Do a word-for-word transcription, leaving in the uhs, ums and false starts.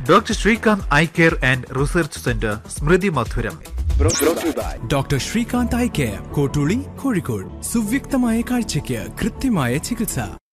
Doctor Srikanth eye care and research centre, സ്മൃതി മധുരം. Doctor Srikanth eye care, Kottooli, Kozhikode. സുവ്യക്തമായ കാഴ്ചയ്ക്ക് കൃത്യമായ ചികിത്സ.